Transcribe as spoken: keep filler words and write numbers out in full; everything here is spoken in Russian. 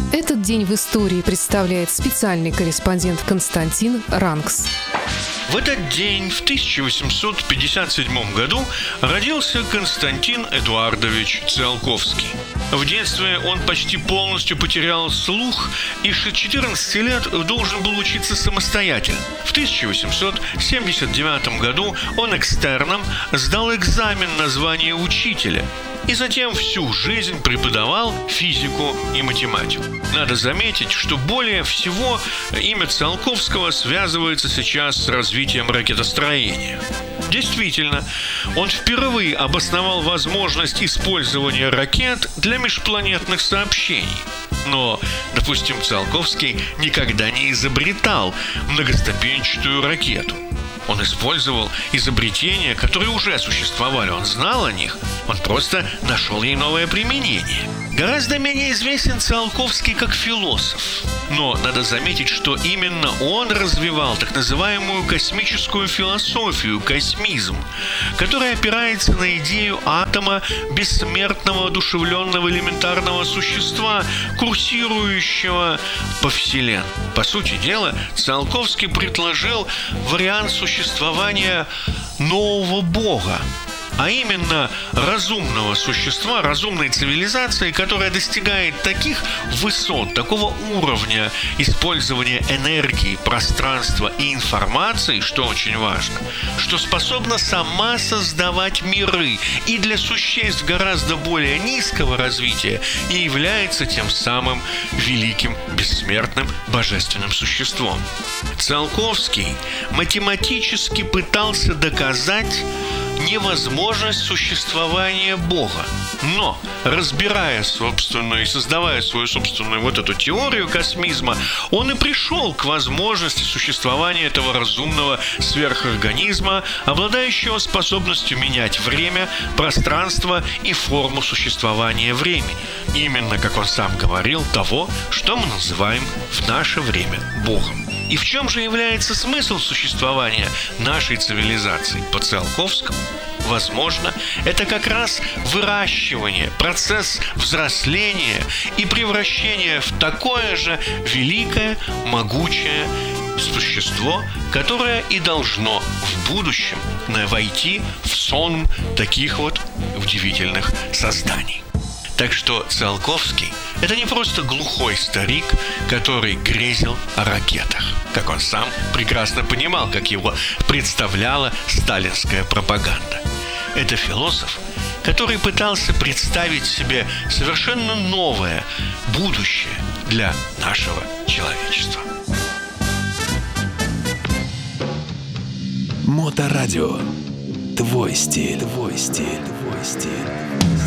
Этот день в истории представляет специальный корреспондент Константин Ранкс. В этот день, в тысяча восемьсот пятьдесят седьмом году, родился Константин Эдуардович Циолковский. В детстве он почти полностью потерял слух и с четырнадцати лет должен был учиться самостоятельно. В тысяча восемьсот семьдесят девятом году он экстерном сдал экзамен на звание учителя и затем всю жизнь преподавал физику и математику. Надо заметить, что более всего имя Циолковского связывается сейчас с развитием ракетостроения. Действительно, он впервые обосновал возможность использования ракет для межпланетных сообщений. Но, допустим, Циолковский никогда не изобретал многоступенчатую ракету. Он использовал изобретения, которые уже существовали, он знал о них, он просто нашел ей новое применение. Гораздо менее известен Циолковский как философ. Но надо заметить, что именно он развивал так называемую космическую философию, космизм, которая опирается на идею атома, бессмертного, одушевленного элементарного существа, курсирующего по Вселенной. По сути дела, Циолковский предложил вариант существования нового Бога, а именно разумного существа, разумной цивилизации, которая достигает таких высот, такого уровня использования энергии, пространства и информации, что очень важно, что способна сама создавать миры и для существ гораздо более низкого развития и является тем самым великим, бессмертным, божественным существом. Циолковский математически пытался доказать невозможность существования Бога. Но, разбирая собственную и создавая свою собственную вот эту теорию космизма, он и пришел к возможности существования этого разумного сверхорганизма, обладающего способностью менять время, пространство и форму существования времени. Именно, как он сам говорил, того, что мы называем в наше время Богом. И в чем же является смысл существования нашей цивилизации по Циолковскому? Возможно, это как раз выращивание, процесс взросления и превращения в такое же великое, могучее существо, которое и должно в будущем войти в сон таких вот удивительных созданий. Так что Циолковский – это не просто глухой старик, который грезил о ракетах, как он сам прекрасно понимал, как его представляла сталинская пропаганда. Это философ, который пытался представить себе совершенно новое будущее для нашего человечества. Моторадио. Твой стиль. Твой стиль. Твой стиль.